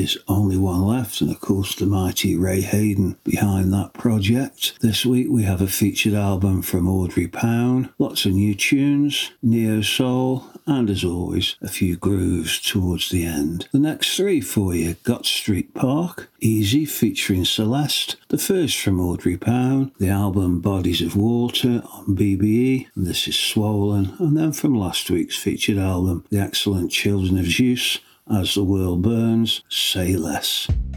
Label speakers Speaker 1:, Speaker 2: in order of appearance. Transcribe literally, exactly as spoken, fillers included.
Speaker 1: is Only One Left, and of course the mighty Ray Hayden behind that project. This week we have a featured album from Audrey Pound, lots of new tunes, neo soul, and as always a few grooves towards the end. The next three for you: Got Street Park, Easy featuring Celeste, the first from Audrey Pound, the album Bodies of Water on B B E, and this is Swollen, and then from last week's featured album, the excellent Children of Zeus, As the World Burns, Say Less.